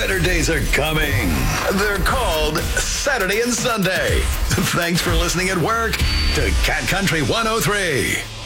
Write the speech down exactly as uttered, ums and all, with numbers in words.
Better days are coming. They're called Saturday and Sunday. Thanks for listening at work to Cat Country one oh three.